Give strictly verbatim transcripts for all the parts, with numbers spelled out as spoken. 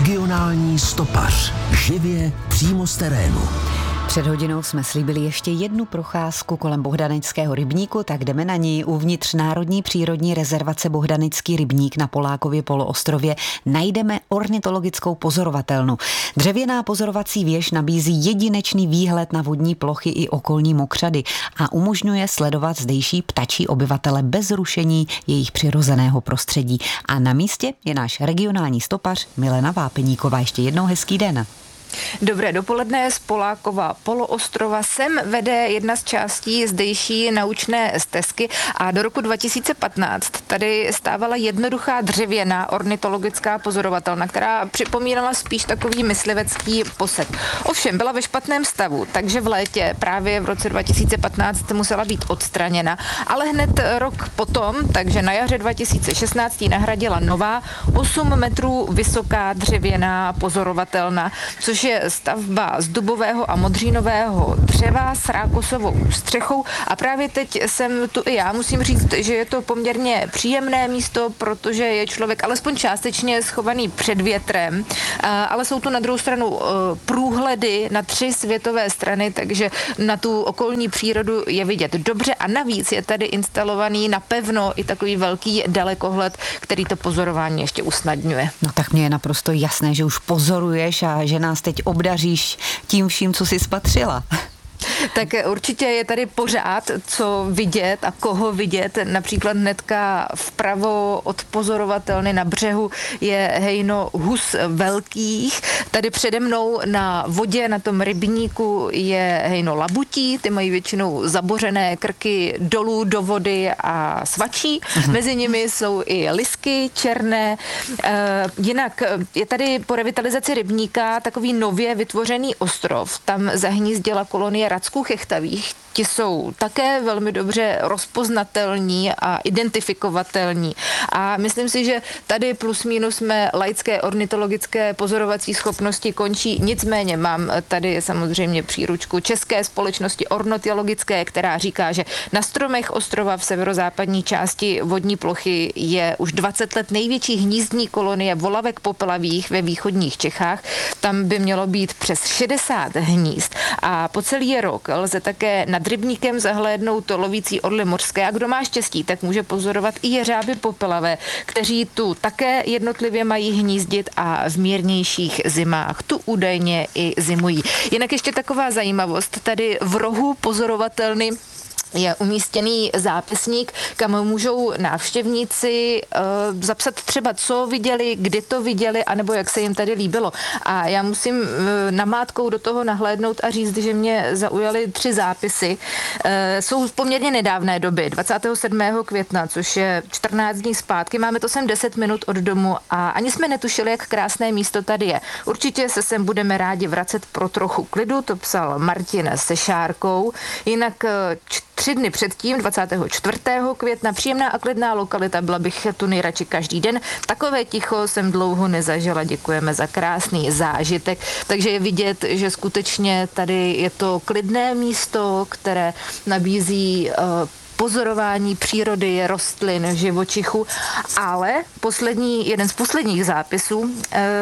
Regionální stopař. Živě přímo z terénu. Před hodinou jsme slíbili ještě jednu procházku kolem Bohdanického rybníku, tak jdeme na ní. Uvnitř Národní přírodní rezervace Bohdanický rybník na Polákově poloostrově najdeme ornitologickou pozorovatelnu. Dřevěná pozorovací věž nabízí jedinečný výhled na vodní plochy i okolní mokřady a umožňuje sledovat zdejší ptačí obyvatele bez rušení jejich přirozeného prostředí. A na místě je náš regionální stopař Milena Vápeníková. Ještě jednou hezký den. Dobré dopoledne, z Polákova poloostrova sem vede jedna z částí zdejší naučné stezky a do roku dva tisíce patnáct tady stávala jednoduchá dřevěná ornitologická pozorovatelna, která připomínala spíš takový myslivecký posed. Ovšem byla ve špatném stavu, takže v létě právě v roce dva tisíce patnáct musela být odstraněna, ale hned rok potom, takže na jaře dva tisíce šestnáct ji nahradila nová osm metrů vysoká dřevěná pozorovatelna, což je stavba z dubového a modřínového dřeva s rákosovou střechou a právě teď jsem tu i já. Musím říct, že je to poměrně příjemné místo, protože je člověk alespoň částečně schovaný před větrem, ale jsou tu na druhou stranu průhledy na tři světové strany, takže na tu okolní přírodu je vidět dobře a navíc je tady instalovaný napevno i takový velký dalekohled, který to pozorování ještě usnadňuje. No tak mně je naprosto jasné, že už pozoruješ a že nás teď obdaříš tím vším, co jsi spatřila. Tak určitě je tady pořád co vidět a koho vidět. Například hnedka vpravo od pozorovatelny na břehu je hejno hus velkých. Tady přede mnou na vodě, na tom rybníku je hejno labutí. Ty mají většinou zabořené krky dolů do vody a svačí. Mhm. Mezi nimi jsou i lisky černé. E, jinak je tady po revitalizaci rybníka takový nově vytvořený ostrov. Tam zahnízdila kolonie racků chechtavých. Ti jsou také velmi dobře rozpoznatelní a identifikovatelní. A myslím si, že tady plus minus mé laické ornitologické pozorovací schopnosti končí. Nicméně mám tady samozřejmě příručku České společnosti ornitologické, která říká, že na stromech ostrova v severozápadní části vodní plochy je už dvacet let největší hnízdní kolonie volavek popelavých ve východních Čechách. Tam by mělo být přes šedesát hnízd a po celý rok lze také nad rybníkem zahlédnout lovící orly mořské a kdo má štěstí, tak může pozorovat i jeřáby popelavé, kteří tu také jednotlivě mají hnízdit a v mírnějších zimách tu údajně i zimují. Jinak ještě taková zajímavost, tady v rohu pozorovatelny je umístěný zápisník, kam můžou návštěvníci uh, zapsat třeba, co viděli, kdy to viděli, anebo jak se jim tady líbilo. A já musím uh, namátkou do toho nahlédnout a říct, že mě zaujaly tři zápisy. Uh, jsou z poměrně nedávné doby, dvacátého sedmého května, což je čtrnáct dní zpátky. Máme to sem deset minut od domu a ani jsme netušili, jak krásné místo tady je. Určitě se sem budeme rádi vracet pro trochu klidu, to psal Martin se Šárkou. Jinak uh, Tři dny předtím, dvacátého čtvrtého května, příjemná a klidná lokalita, byla bych tu nejradši každý den. Takové ticho jsem dlouho nezažila, děkujeme za krásný zážitek. Takže je vidět, že skutečně tady je to klidné místo, které nabízí uh, pozorování přírody, rostlin, živočichů, ale poslední, jeden z posledních zápisů uh,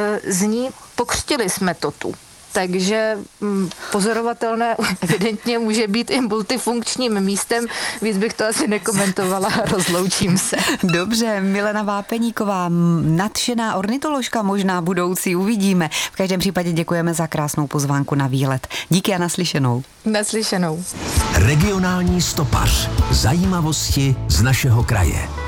zní: pokřtili jsme to tu. Takže pozorovatelné evidentně může být i multifunkčním místem. Víc bych to asi nekomentovala, rozloučím se. Dobře, Milena Vápeníková, nadšená ornitoložka možná budoucí, uvidíme. V každém případě děkujeme za krásnou pozvánku na výlet. Díky a naslyšenou. Naslyšenou. Regionální stopař. Zajímavosti z našeho kraje.